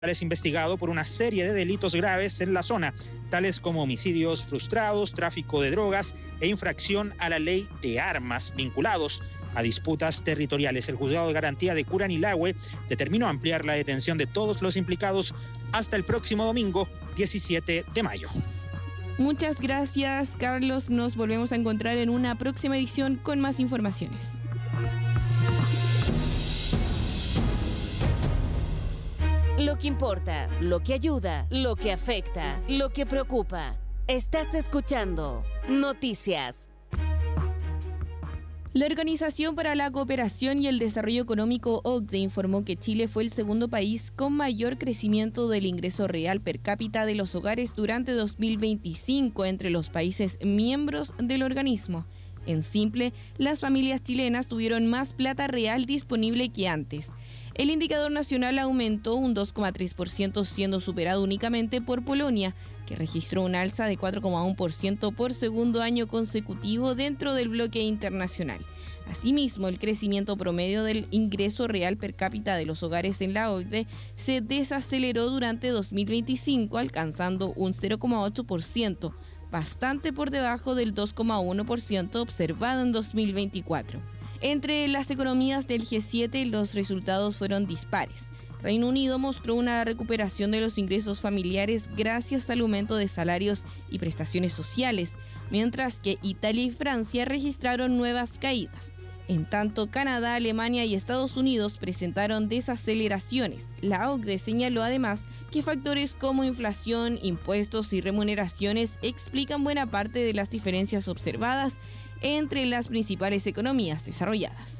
es investigado por una serie de delitos graves en la zona, tales como homicidios frustrados, tráfico de drogas e infracción a la ley de armas vinculados a disputas territoriales. El juzgado de garantía de Curanilahue determinó ampliar la detención de todos los implicados hasta el próximo domingo, 17 de mayo. Muchas gracias, Carlos. Nos volvemos a encontrar en una próxima edición con más informaciones. Lo que importa, lo que ayuda, lo que afecta, lo que preocupa. Estás escuchando Noticias. La Organización para la Cooperación y el Desarrollo Económico, OCDE, informó que Chile fue el segundo país con mayor crecimiento del ingreso real per cápita de los hogares durante 2025 entre los países miembros del organismo. En simple, las familias chilenas tuvieron más plata real disponible que antes. El indicador nacional aumentó un 2,3%, siendo superado únicamente por Polonia, que registró un alza de 4,1% por segundo año consecutivo dentro del bloque internacional. Asimismo, el crecimiento promedio del ingreso real per cápita de los hogares en la OCDE se desaceleró durante 2025, alcanzando un 0,8%, bastante por debajo del 2,1% observado en 2024. Entre las economías del G7, los resultados fueron dispares. Reino Unido mostró una recuperación de los ingresos familiares gracias al aumento de salarios y prestaciones sociales, mientras que Italia y Francia registraron nuevas caídas. En tanto, Canadá, Alemania y Estados Unidos presentaron desaceleraciones. La OCDE señaló además que factores como inflación, impuestos y remuneraciones explican buena parte de las diferencias observadas entre las principales economías desarrolladas.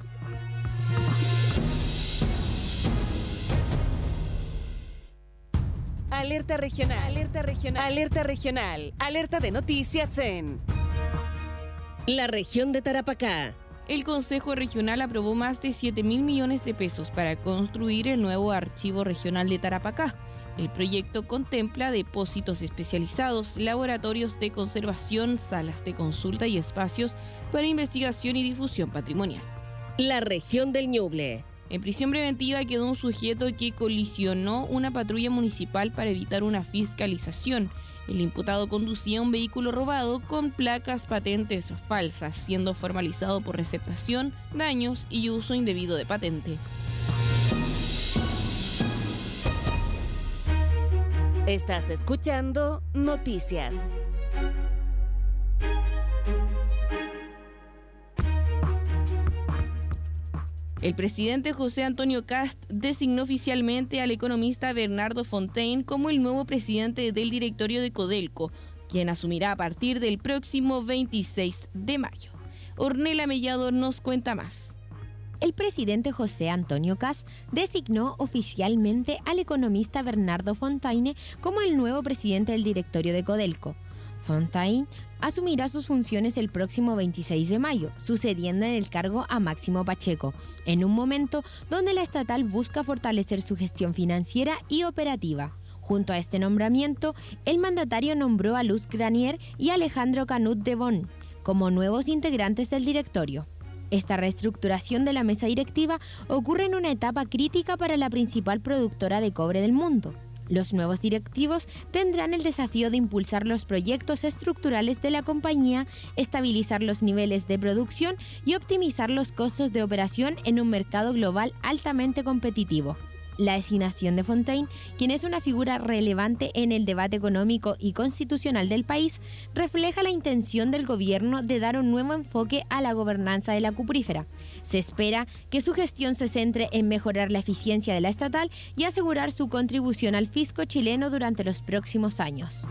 Alerta regional, alerta regional, alerta regional, alerta de noticias en la región de Tarapacá. El Consejo Regional aprobó más de 7.000 millones de pesos para construir el nuevo Archivo Regional de Tarapacá. El proyecto contempla depósitos especializados, laboratorios de conservación, salas de consulta y espacios para investigación y difusión patrimonial. La región del Ñuble. En prisión preventiva quedó un sujeto que colisionó una patrulla municipal para evitar una fiscalización. El imputado conducía un vehículo robado con placas patentes falsas, siendo formalizado por receptación, daños y uso indebido de patente. Estás escuchando Noticias. El presidente José Antonio Kast designó oficialmente al economista Bernardo Fontaine como el nuevo presidente del directorio de Codelco, quien asumirá a partir del próximo 26 de mayo. Ornella Mellado nos cuenta más. El presidente José Antonio Kast designó oficialmente al economista Bernardo Fontaine como el nuevo presidente del directorio de Codelco. Fontaine asumirá sus funciones el próximo 26 de mayo, sucediendo en el cargo a Máximo Pacheco, en un momento donde la estatal busca fortalecer su gestión financiera y operativa. Junto a este nombramiento, el mandatario nombró a Luz Granier y Alejandro Canut de Bon como nuevos integrantes del directorio. Esta reestructuración de la mesa directiva ocurre en una etapa crítica para la principal productora de cobre del mundo. Los nuevos directivos tendrán el desafío de impulsar los proyectos estructurales de la compañía, estabilizar los niveles de producción y optimizar los costos de operación en un mercado global altamente competitivo. La designación de Fontaine, quien es una figura relevante en el debate económico y constitucional del país, refleja la intención del gobierno de dar un nuevo enfoque a la gobernanza de la cuprífera. Se espera que su gestión se centre en mejorar la eficiencia de la estatal y asegurar su contribución al fisco chileno durante los próximos años.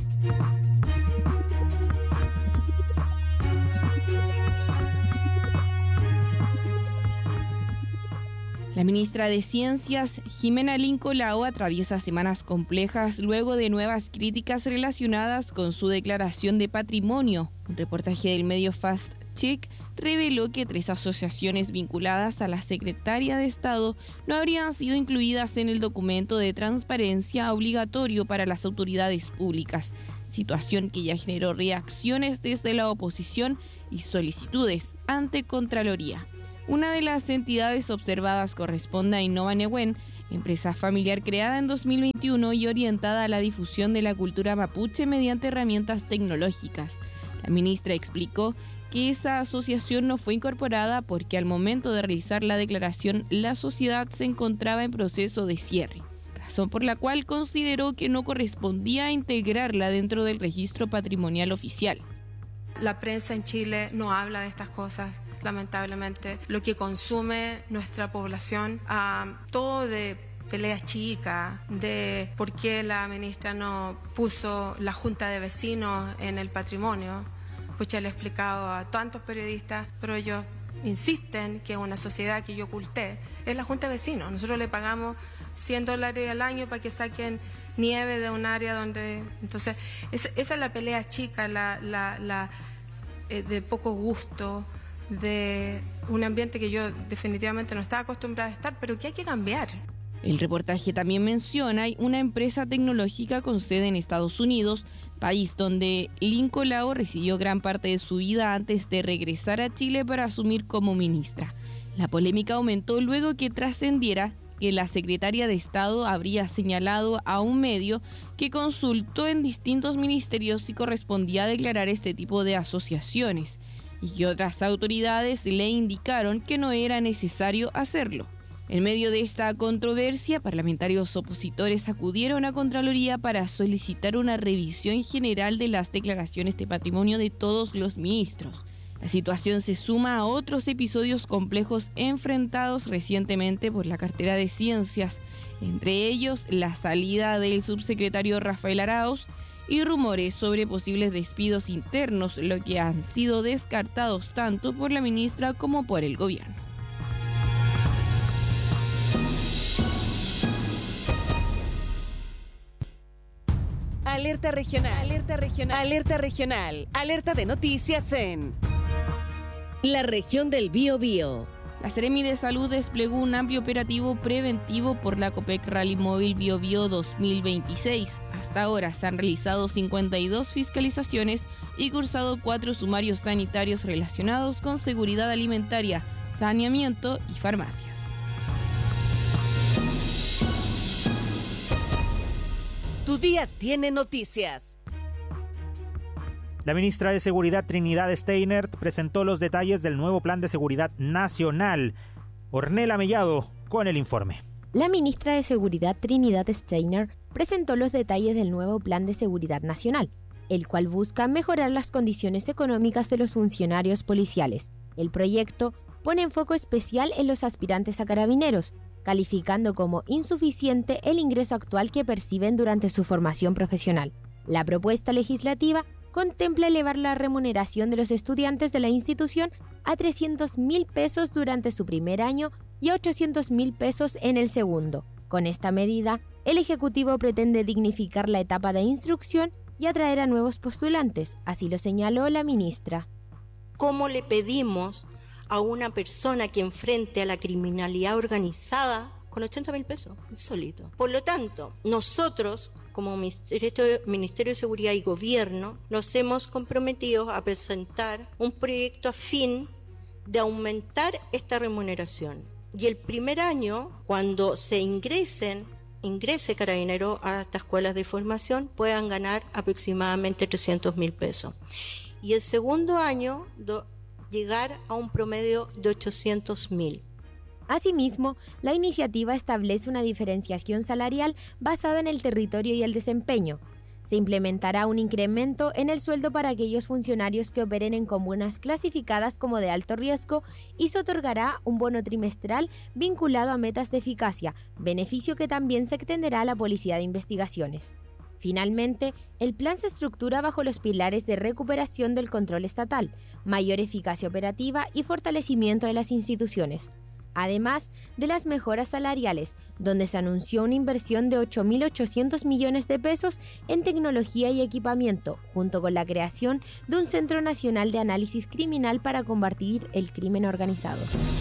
La ministra de Ciencias, Jimena Lincolao, atraviesa semanas complejas luego de nuevas críticas relacionadas con su declaración de patrimonio. Un reportaje del medio Fast Check reveló que 3 asociaciones vinculadas a la secretaria de Estado no habrían sido incluidas en el documento de transparencia obligatorio para las autoridades públicas, situación que ya generó reacciones desde la oposición y solicitudes ante Contraloría. Una de las entidades observadas corresponde a Innova Nehuen, empresa familiar creada en 2021 y orientada a la difusión de la cultura mapuche mediante herramientas tecnológicas. La ministra explicó que esa asociación no fue incorporada porque al momento de realizar la declaración la sociedad se encontraba en proceso de cierre, razón por la cual consideró que no correspondía integrarla dentro del registro patrimonial oficial. La prensa en Chile no habla de estas cosas, lamentablemente. Lo que consume nuestra población, todo de peleas chicas, de por qué la ministra no puso la Junta de Vecinos en el patrimonio. Le he explicado a tantos periodistas, pero ellos insisten que una sociedad que yo oculté es la Junta de Vecinos. Nosotros le pagamos $100 al año para que saquen nieve de un área donde... Entonces, esa es la pelea chica, de poco gusto, de un ambiente que yo definitivamente no estaba acostumbrada a estar, pero que hay que cambiar. El reportaje también menciona una empresa tecnológica con sede en Estados Unidos, país donde Lincoln Lago residió gran parte de su vida antes de regresar a Chile para asumir como ministra. La polémica aumentó luego que trascendiera que la secretaria de Estado habría señalado a un medio que consultó en distintos ministerios si correspondía declarar este tipo de asociaciones y que otras autoridades le indicaron que no era necesario hacerlo. En medio de esta controversia, parlamentarios opositores acudieron a Contraloría para solicitar una revisión general de las declaraciones de patrimonio de todos los ministros. La situación se suma a otros episodios complejos enfrentados recientemente por la cartera de Ciencias, entre ellos la salida del subsecretario Rafael Arauz y rumores sobre posibles despidos internos, lo que han sido descartados tanto por la ministra como por el gobierno. Alerta regional, alerta regional, alerta regional, alerta de noticias en la región del Biobío. La Seremi de Salud desplegó un amplio operativo preventivo por la Copec Rally Móvil Biobío 2026. Hasta ahora se han realizado 52 fiscalizaciones y cursado 4 sumarios sanitarios relacionados con seguridad alimentaria, saneamiento y farmacias. Tu día tiene noticias. La ministra de Seguridad Trinidad Steiner presentó los detalles del nuevo Plan de Seguridad Nacional. Ornella Mellado con el informe. La ministra de Seguridad Trinidad Steiner presentó los detalles del nuevo Plan de Seguridad Nacional, el cual busca mejorar las condiciones económicas de los funcionarios policiales. El proyecto pone foco especial en los aspirantes a carabineros, calificando como insuficiente el ingreso actual que perciben durante su formación profesional. La propuesta legislativa contempla elevar la remuneración de los estudiantes de la institución a 300.000 pesos durante su primer año y a 800.000 pesos en el segundo. Con esta medida, el Ejecutivo pretende dignificar la etapa de instrucción y atraer a nuevos postulantes, así lo señaló la ministra. ¿Cómo le pedimos a una persona que enfrente a la criminalidad organizada con 80.000 pesos? Insólito. Por lo tanto, nosotros, como Ministerio de Seguridad y Gobierno, nos hemos comprometido a presentar un proyecto a fin de aumentar esta remuneración. Y el primer año, cuando se ingrese carabinero a estas escuelas de formación, puedan ganar aproximadamente 300.000 pesos. Y el segundo año, llegar a un promedio de 800.000. Asimismo, la iniciativa establece una diferenciación salarial basada en el territorio y el desempeño. Se implementará un incremento en el sueldo para aquellos funcionarios que operen en comunas clasificadas como de alto riesgo y se otorgará un bono trimestral vinculado a metas de eficacia, beneficio que también se extenderá a la Policía de Investigaciones. Finalmente, el plan se estructura bajo los pilares de recuperación del control estatal, mayor eficacia operativa y fortalecimiento de las instituciones, además de las mejoras salariales, donde se anunció una inversión de 8.800 millones de pesos en tecnología y equipamiento, junto con la creación de un Centro Nacional de Análisis Criminal para combatir el crimen organizado.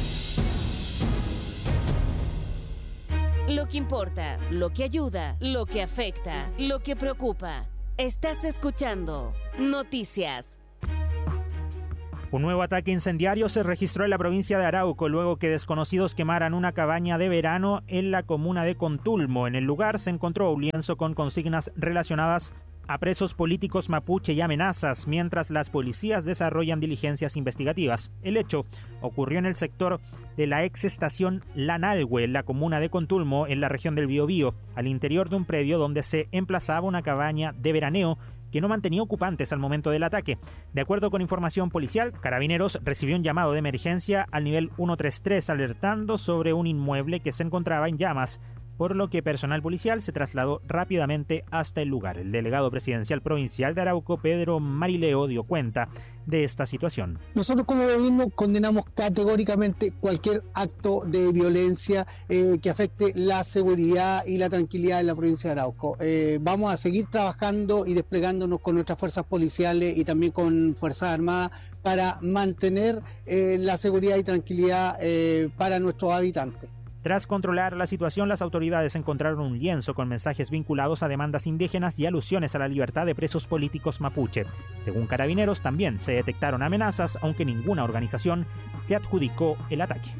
Lo que importa, lo que ayuda, lo que afecta, lo que preocupa. Estás escuchando Noticias. Un nuevo ataque incendiario se registró en la provincia de Arauco luego que desconocidos quemaran una cabaña de verano en la comuna de Contulmo. En el lugar se encontró un lienzo con consignas relacionadas a presos políticos mapuche y amenazas, mientras las policías desarrollan diligencias investigativas. El hecho ocurrió en el sector de la ex estación Lanalhue, en la comuna de Contulmo, en la región del Biobío, al interior de un predio donde se emplazaba una cabaña de veraneo que no mantenía ocupantes al momento del ataque. De acuerdo con información policial, Carabineros recibió un llamado de emergencia al nivel 133 alertando sobre un inmueble que se encontraba en llamas, por lo que personal policial se trasladó rápidamente hasta el lugar. El delegado presidencial provincial de Arauco, Pedro Marileo, dio cuenta de esta situación. Nosotros como gobierno condenamos categóricamente cualquier acto de violencia que afecte la seguridad y la tranquilidad en la provincia de Arauco. Vamos a seguir trabajando y desplegándonos con nuestras fuerzas policiales y también con Fuerzas Armadas para mantener la seguridad y tranquilidad para nuestros habitantes. Tras controlar la situación, las autoridades encontraron un lienzo con mensajes vinculados a demandas indígenas y alusiones a la libertad de presos políticos mapuche. Según Carabineros, también se detectaron amenazas, aunque ninguna organización se adjudicó el ataque.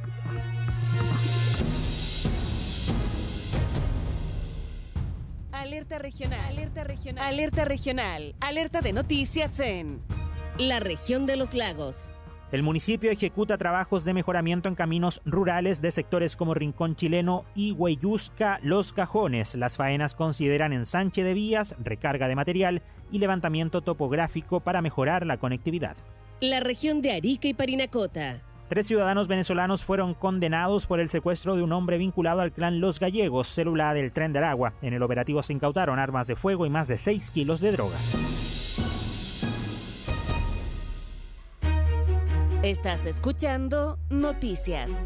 Alerta regional, alerta regional, alerta regional, alerta de noticias en la región de los lagos. El municipio ejecuta trabajos de mejoramiento en caminos rurales de sectores como Rincón Chileno y Hueyusca, Los Cajones. Las faenas consideran ensanche de vías, recarga de material y levantamiento topográfico para mejorar la conectividad. La región de Arica y Parinacota. 3 ciudadanos venezolanos fueron condenados por el secuestro de un hombre vinculado al clan Los Gallegos, célula del Tren de Aragua. En el operativo se incautaron armas de fuego y más de 6 kilos de droga. Estás escuchando Noticias.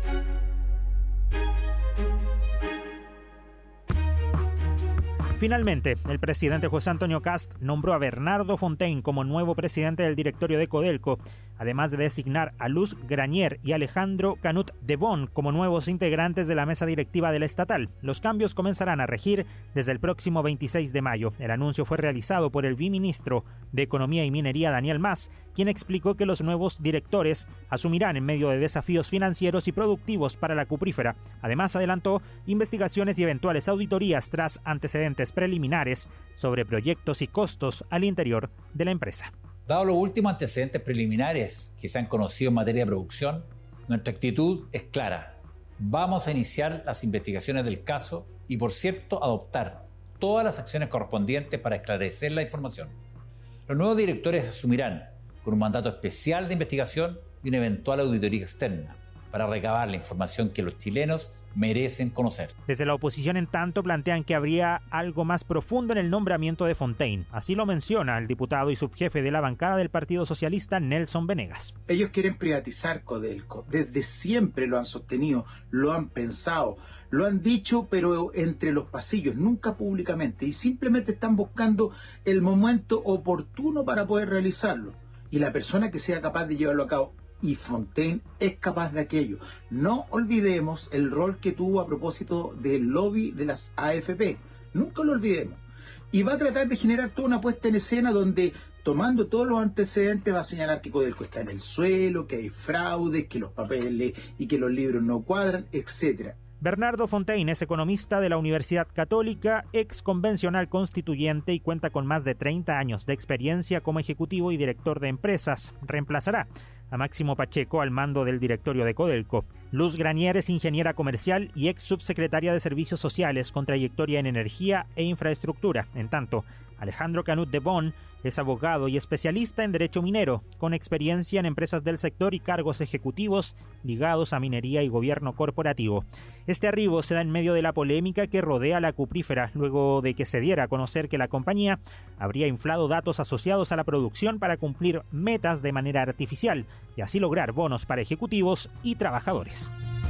Finalmente, el presidente José Antonio Kast nombró a Bernardo Fontaine como nuevo presidente del directorio de Codelco, además de designar a Luz Granier y Alejandro Canut de Bon como nuevos integrantes de la mesa directiva de la estatal. Los cambios comenzarán a regir desde el próximo 26 de mayo. El anuncio fue realizado por el viceministro de Economía y Minería, Daniel Mas, quien explicó que los nuevos directores asumirán en medio de desafíos financieros y productivos para la cuprífera. Además, adelantó investigaciones y eventuales auditorías tras antecedentes preliminares sobre proyectos y costos al interior de la empresa. Dado los últimos antecedentes preliminares que se han conocido en materia de producción, nuestra actitud es clara. Vamos a iniciar las investigaciones del caso y, por cierto, adoptar todas las acciones correspondientes para esclarecer la información. Los nuevos directores asumirán con un mandato especial de investigación y una eventual auditoría externa para recabar la información que los chilenos merecen conocer. Desde la oposición, en tanto, plantean que habría algo más profundo en el nombramiento de Fontaine. Así lo menciona el diputado y subjefe de la bancada del Partido Socialista, Nelson Venegas. Ellos quieren privatizar Codelco. Desde siempre lo han sostenido, lo han pensado, lo han dicho, pero entre los pasillos, nunca públicamente. Y simplemente están buscando el momento oportuno para poder realizarlo. Y la persona que sea capaz de llevarlo a cabo. Y Fontaine es capaz de aquello. No olvidemos el rol que tuvo a propósito del lobby de las AFP. Nunca lo olvidemos. Y va a tratar de generar toda una puesta en escena donde, tomando todos los antecedentes, va a señalar que Codelco está en el suelo, que hay fraudes, que los papeles y que los libros no cuadran, etc. Bernardo Fontaine es economista de la Universidad Católica, ex convencional constituyente y cuenta con más de 30 años de experiencia como ejecutivo y director de empresas. Reemplazará a Máximo Pacheco al mando del directorio de Codelco. Luz Granier es ingeniera comercial y ex subsecretaria de Servicios Sociales con trayectoria en energía e infraestructura. En tanto, Alejandro Canut de Bon es abogado y especialista en derecho minero, con experiencia en empresas del sector y cargos ejecutivos ligados a minería y gobierno corporativo. Este arribo se da en medio de la polémica que rodea la cuprífera, luego de que se diera a conocer que la compañía habría inflado datos asociados a la producción para cumplir metas de manera artificial y así lograr bonos para ejecutivos y trabajadores.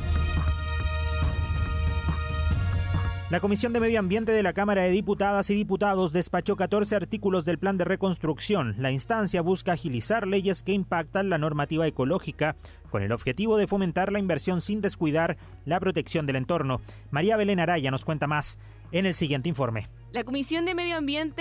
La Comisión de Medio Ambiente de la Cámara de Diputadas y Diputados despachó 14 artículos del plan de reconstrucción. La instancia busca agilizar leyes que impactan la normativa ecológica con el objetivo de fomentar la inversión sin descuidar la protección del entorno. María Belén Araya nos cuenta más en el siguiente informe. La Comisión de Medio Ambiente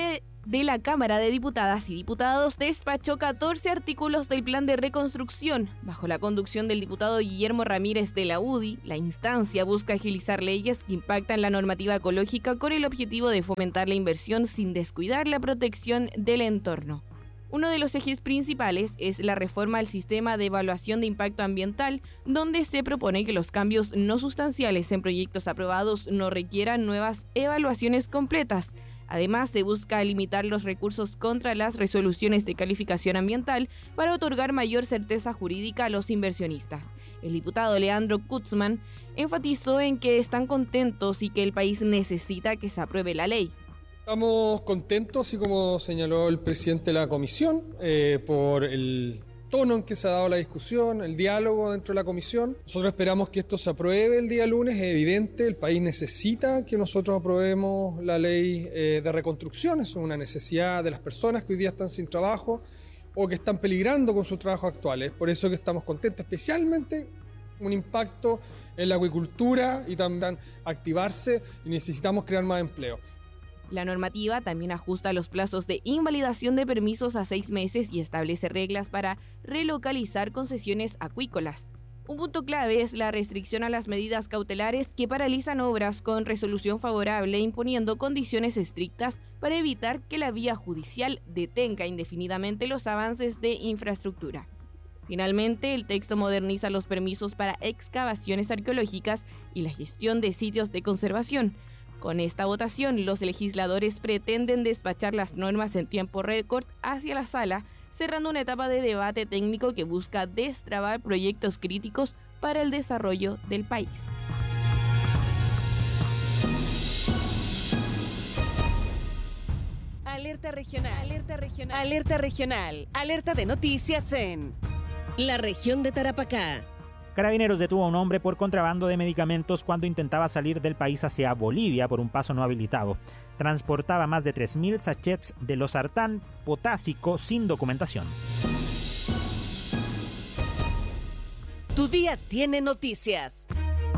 de la Cámara de Diputadas y Diputados despachó 14 artículos del plan de reconstrucción. Bajo la conducción del diputado Guillermo Ramírez de la UDI, la instancia busca agilizar leyes que impactan la normativa ecológica con el objetivo de fomentar la inversión sin descuidar la protección del entorno. Uno de los ejes principales es la reforma al sistema de evaluación de impacto ambiental, donde se propone que los cambios no sustanciales en proyectos aprobados no requieran nuevas evaluaciones completas. Además, se busca limitar los recursos contra las resoluciones de calificación ambiental para otorgar mayor certeza jurídica a los inversionistas. El diputado Leandro Kutzmann enfatizó en que están contentos y que el país necesita que se apruebe la ley. Estamos contentos, así como señaló el presidente de la comisión, por el tono en que se ha dado la discusión, el diálogo dentro de la comisión. Nosotros esperamos que esto se apruebe el día lunes. Es evidente, el país necesita que nosotros aprobemos la ley de reconstrucción. Eso es una necesidad de las personas que hoy día están sin trabajo o que están peligrando con sus trabajos actuales. Por eso que estamos contentos, especialmente un impacto en la acuicultura y también activarse, y necesitamos crear más empleo. La normativa también ajusta los plazos de invalidación de permisos a 6 meses y establece reglas para relocalizar concesiones acuícolas. Un punto clave es la restricción a las medidas cautelares que paralizan obras con resolución favorable, imponiendo condiciones estrictas para evitar que la vía judicial detenga indefinidamente los avances de infraestructura. Finalmente, el texto moderniza los permisos para excavaciones arqueológicas y la gestión de sitios de conservación. Con esta votación, los legisladores pretenden despachar las normas en tiempo récord hacia la sala, cerrando una etapa de debate técnico que busca destrabar proyectos críticos para el desarrollo del país. Alerta regional, alerta regional, alerta regional, alerta de noticias en la región de Tarapacá. Carabineros detuvo a un hombre por contrabando de medicamentos cuando intentaba salir del país hacia Bolivia por un paso no habilitado. Transportaba más de 3.000 sachets de losartán potásico sin documentación. Tu día tiene noticias.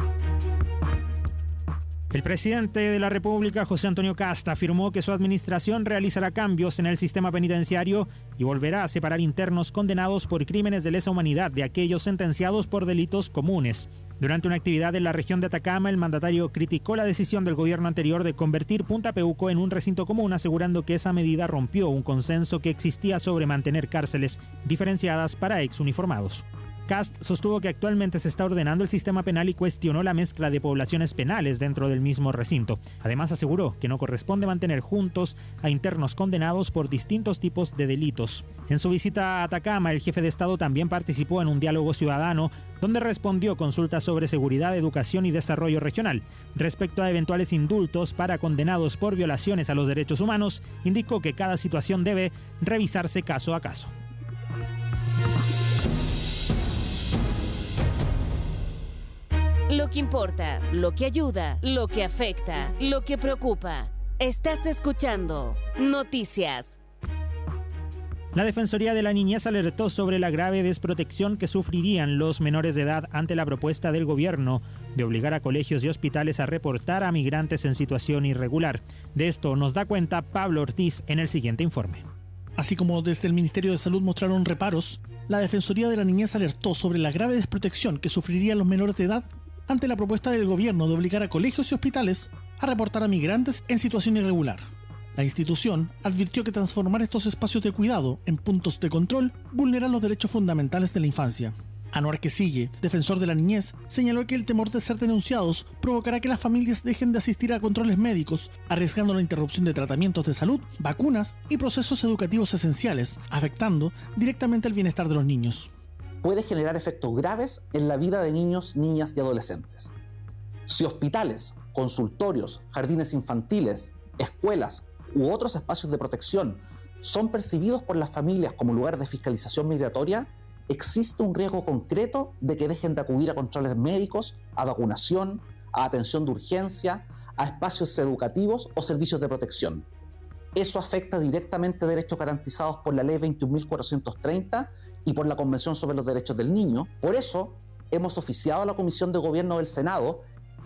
El presidente de la República, José Antonio Kast, afirmó que su administración realizará cambios en el sistema penitenciario y volverá a separar internos condenados por crímenes de lesa humanidad de aquellos sentenciados por delitos comunes. Durante una actividad en la región de Atacama, el mandatario criticó la decisión del gobierno anterior de convertir Punta Peuco en un recinto común, asegurando que esa medida rompió un consenso que existía sobre mantener cárceles diferenciadas para exuniformados. Kast sostuvo que actualmente se está ordenando el sistema penal y cuestionó la mezcla de poblaciones penales dentro del mismo recinto. Además, aseguró que no corresponde mantener juntos a internos condenados por distintos tipos de delitos. En su visita a Atacama, el jefe de Estado también participó en un diálogo ciudadano donde respondió consultas sobre seguridad, educación y desarrollo regional. Respecto a eventuales indultos para condenados por violaciones a los derechos humanos, indicó que cada situación debe revisarse caso a caso. Lo que importa, lo que ayuda, lo que afecta, lo que preocupa. Estás escuchando Noticias. La Defensoría de la Niñez alertó sobre la grave desprotección que sufrirían los menores de edad ante la propuesta del gobierno de obligar a colegios y hospitales a reportar a migrantes en situación irregular. De esto nos da cuenta Pablo Ortiz en el siguiente informe. Así como desde el Ministerio de Salud mostraron reparos, la Defensoría de la Niñez alertó sobre la grave desprotección que sufrirían los menores de edad ante la propuesta del gobierno de obligar a colegios y hospitales a reportar a migrantes en situación irregular. La institución advirtió que transformar estos espacios de cuidado en puntos de control vulnera los derechos fundamentales de la infancia. Anuar Quesille, defensor de la niñez, señaló que el temor de ser denunciados provocará que las familias dejen de asistir a controles médicos, arriesgando la interrupción de tratamientos de salud, vacunas y procesos educativos esenciales, afectando directamente el bienestar de los niños. Puede generar efectos graves en la vida de niños, niñas y adolescentes. Si hospitales, consultorios, jardines infantiles, escuelas u otros espacios de protección son percibidos por las familias como lugar de fiscalización migratoria, existe un riesgo concreto de que dejen de acudir a controles médicos, a vacunación, a atención de urgencia, a espacios educativos o servicios de protección. Eso afecta directamente derechos garantizados por la Ley 21.430 y por la Convención sobre los Derechos del Niño. Por eso, hemos oficiado a la Comisión de Gobierno del Senado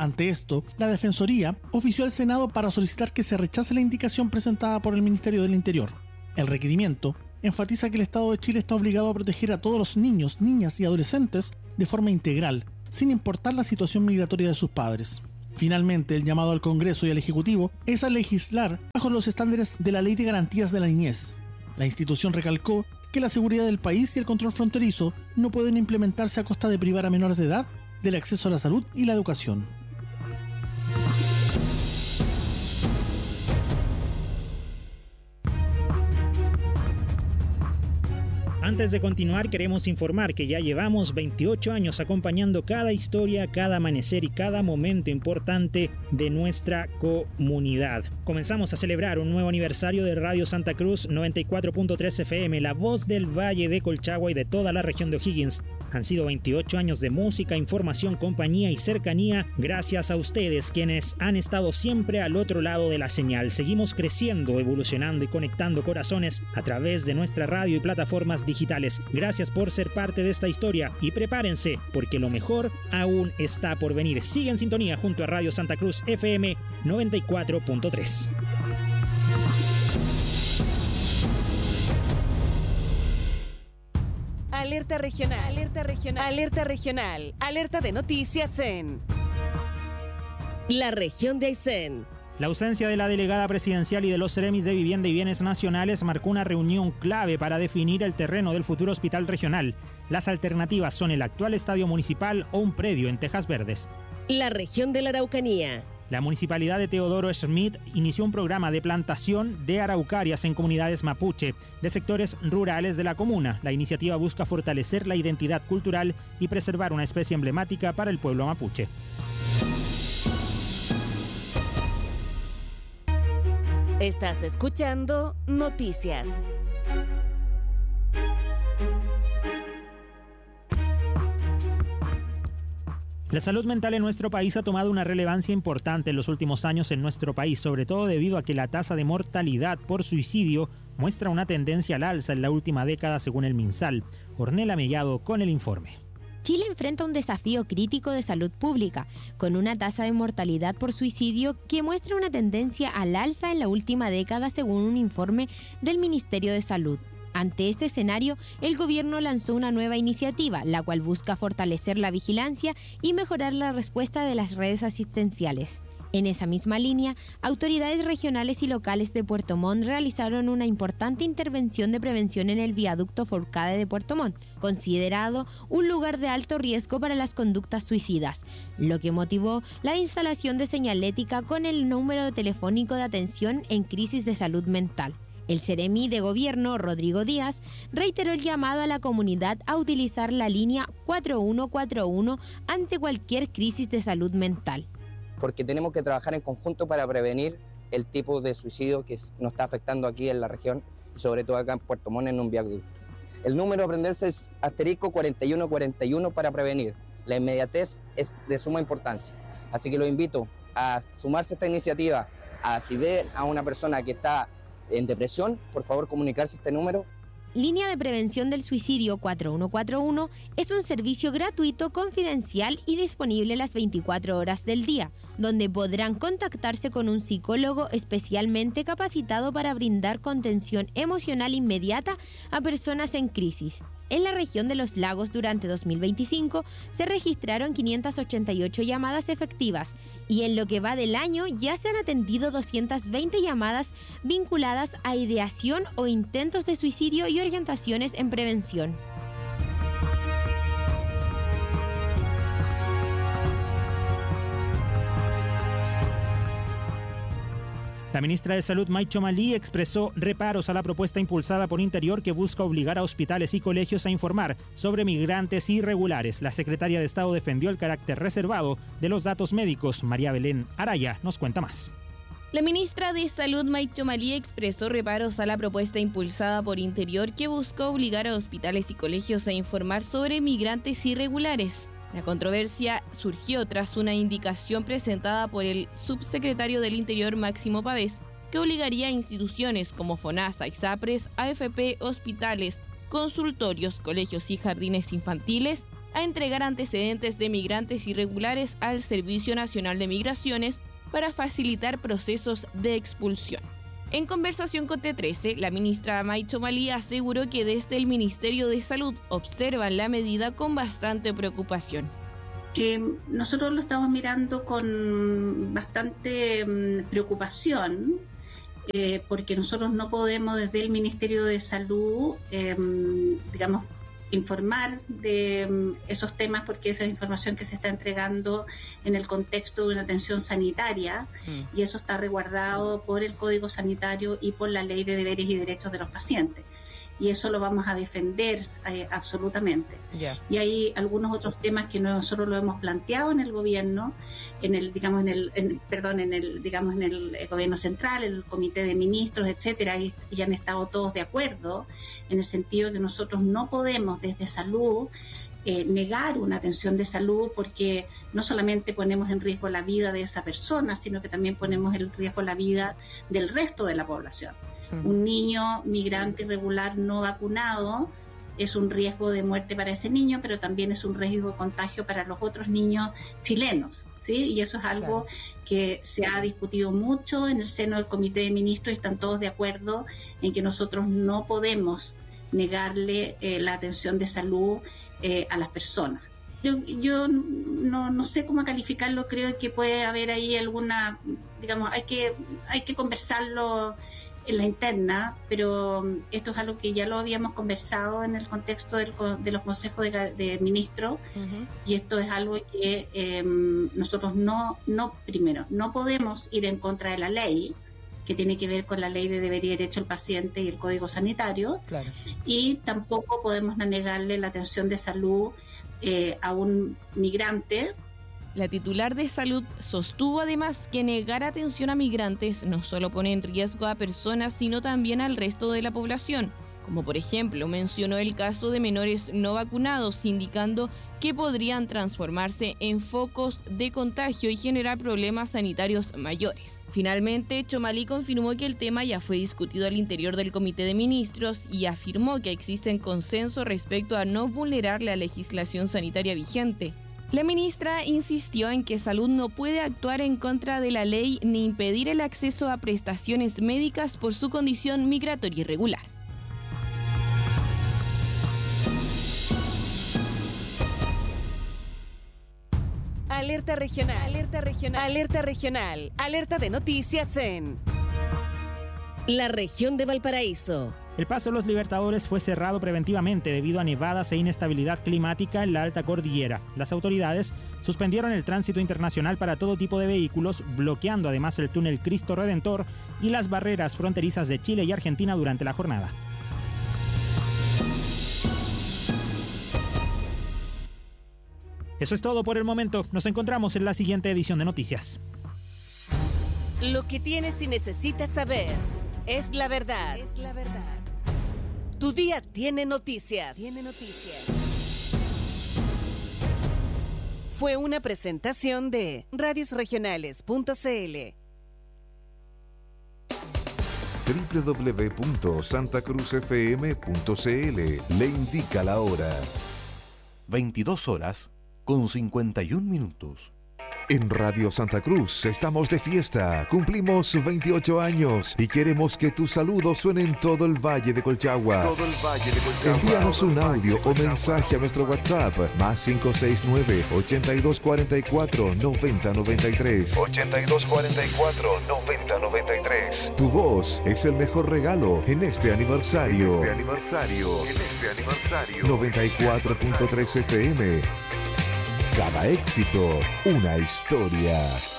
Ante esto, la Defensoría ofició al Senado para solicitar que se rechace la indicación presentada por el Ministerio del Interior. El requerimiento enfatiza que el Estado de Chile está obligado a proteger a todos los niños, niñas y adolescentes de forma integral, sin importar la situación migratoria de sus padres. Finalmente, el llamado al Congreso y al Ejecutivo es a legislar bajo los estándares de la Ley de Garantías de la Niñez. La institución recalcó que la seguridad del país y el control fronterizo no pueden implementarse a costa de privar a menores de edad del acceso a la salud y la educación. Antes de continuar, queremos informar que ya llevamos 28 años acompañando cada historia, cada amanecer y cada momento importante de nuestra comunidad. Comenzamos a celebrar un nuevo aniversario de Radio Santa Cruz 94.3 FM, la voz del Valle de Colchagua y de toda la región de O'Higgins. Han sido 28 años de música, información, compañía y cercanía gracias a ustedes, quienes han estado siempre al otro lado de la señal. Seguimos creciendo, evolucionando y conectando corazones a través de nuestra radio y plataformas digitales. Gracias por ser parte de esta historia y prepárense porque lo mejor aún está por venir. Sigue en sintonía junto a Radio Santa Cruz FM 94.3. Alerta regional, alerta regional, alerta regional, alerta de noticias en la región de Aysén. La ausencia de la delegada presidencial y de los seremis de Vivienda y Bienes Nacionales marcó una reunión clave para definir el terreno del futuro hospital regional. Las alternativas son el actual estadio municipal o un predio en Tejas Verdes. La región de la Araucanía. La municipalidad de Teodoro Schmidt inició un programa de plantación de araucarias en comunidades mapuche de sectores rurales de la comuna. La iniciativa busca fortalecer la identidad cultural y preservar una especie emblemática para el pueblo mapuche. Estás escuchando Noticias. La salud mental en nuestro país ha tomado una relevancia importante en los últimos años en nuestro país, sobre todo debido a que la tasa de mortalidad por suicidio muestra una tendencia al alza en la última década según el MinSal. Ornella Mellado con el informe. Chile enfrenta un desafío crítico de salud pública, con una tasa de mortalidad por suicidio que muestra una tendencia al alza en la última década según un informe del Ministerio de Salud. Ante este escenario, el gobierno lanzó una nueva iniciativa, la cual busca fortalecer la vigilancia y mejorar la respuesta de las redes asistenciales. En esa misma línea, autoridades regionales y locales de Puerto Montt realizaron una importante intervención de prevención en el viaducto Forcade de Puerto Montt, considerado un lugar de alto riesgo para las conductas suicidas, lo que motivó la instalación de señalética con el número telefónico de atención en crisis de salud mental. El Seremi de Gobierno, Rodrigo Díaz, reiteró el llamado a la comunidad a utilizar la línea 4141 ante cualquier crisis de salud mental. Porque tenemos que trabajar en conjunto para prevenir el tipo de suicidio que nos está afectando aquí en la región, y sobre todo acá en Puerto Montt en un viaducto. El número a aprenderse es *4141 para prevenir. La inmediatez es de suma importancia. Así que los invito a sumarse a esta iniciativa, si ven a una persona que está en depresión, por favor comunicarse este número. Línea de Prevención del Suicidio 4141 es un servicio gratuito, confidencial y disponible las 24 horas del día, donde podrán contactarse con un psicólogo especialmente capacitado para brindar contención emocional inmediata a personas en crisis. En la región de los lagos durante 2025 se registraron 588 llamadas efectivas y en lo que va del año ya se han atendido 220 llamadas vinculadas a ideación o intentos de suicidio y orientaciones en prevención. La ministra de Salud, Maicho Malí, expresó reparos a la propuesta impulsada por Interior que busca obligar a hospitales y colegios a informar sobre migrantes irregulares. La secretaria de Estado defendió el carácter reservado de los datos médicos. María Belén Araya nos cuenta más. La ministra de Salud, Maicho Malí, expresó reparos a la propuesta impulsada por Interior que busca obligar a hospitales y colegios a informar sobre migrantes irregulares. La controversia surgió tras una indicación presentada por el subsecretario del Interior, Máximo Pavés, que obligaría a instituciones como FONASA, ISAPRES, AFP, hospitales, consultorios, colegios y jardines infantiles a entregar antecedentes de migrantes irregulares al Servicio Nacional de Migraciones para facilitar procesos de expulsión. En conversación con T13, la ministra May Chomalí aseguró que desde el Ministerio de Salud observan la medida con bastante preocupación. Nosotros lo estamos mirando con bastante preocupación, porque nosotros no podemos desde el Ministerio de Salud, informar de esos temas, porque esa es información que se está entregando en el contexto de una atención sanitaria y eso está resguardado por el Código Sanitario y por la Ley de Deberes y Derechos de los Pacientes. Y eso lo vamos a defender absolutamente. Yeah. Y hay algunos otros temas que nosotros lo hemos planteado en el gobierno, en el gobierno central, en el comité de ministros, etcétera, y han estado todos de acuerdo en el sentido de que nosotros no podemos desde salud negar una atención de salud, porque no solamente ponemos en riesgo la vida de esa persona, sino que también ponemos en riesgo la vida del resto de la población. Un niño migrante irregular no vacunado es un riesgo de muerte para ese niño, pero también es un riesgo de contagio para los otros niños chilenos, ¿sí? Y eso es algo que se ha discutido mucho en el seno del Comité de Ministros y están todos de acuerdo en que nosotros no podemos negarle la atención de salud a las personas. Yo no sé cómo calificarlo, creo que puede haber ahí alguna, hay que conversarlo en la interna, pero esto es algo que ya lo habíamos conversado en el contexto de los consejos de ministros, y esto es algo que nosotros no podemos ir en contra de la ley, que tiene que ver con la Ley de Deber y Derecho del Paciente y el Código Sanitario, claro. Y tampoco podemos negarle la atención de salud a un migrante. La titular de Salud sostuvo además que negar atención a migrantes no solo pone en riesgo a personas, sino también al resto de la población, como por ejemplo mencionó el caso de menores no vacunados, indicando que podrían transformarse en focos de contagio y generar problemas sanitarios mayores. Finalmente, Chomalí confirmó que el tema ya fue discutido al interior del Comité de Ministros y afirmó que existe consenso respecto a no vulnerar la legislación sanitaria vigente. La ministra insistió en que Salud no puede actuar en contra de la ley ni impedir el acceso a prestaciones médicas por su condición migratoria irregular. Alerta regional, alerta regional, alerta regional, alerta de noticias en la región de Valparaíso. El paso de los Libertadores fue cerrado preventivamente debido a nevadas e inestabilidad climática en la alta cordillera. Las autoridades suspendieron el tránsito internacional para todo tipo de vehículos, bloqueando además el túnel Cristo Redentor y las barreras fronterizas de Chile y Argentina durante la jornada. Eso es todo por el momento. Nos encontramos en la siguiente edición de Noticias. Lo que tienes y necesitas saber es la verdad. Es la verdad. Tu día tiene noticias. Tiene noticias. Fue una presentación de radiosregionales.cl. www.santacruzfm.cl le indica la hora. 22:51. En Radio Santa Cruz estamos de fiesta, cumplimos 28 años y queremos que tus saludos suenen en todo el Valle de Colchagua. Envíanos un audio o mensaje a nuestro WhatsApp más 569-8244-9093. 8244-9093. Tu voz es el mejor regalo en este aniversario. 94.3 FM. Cada éxito, una historia.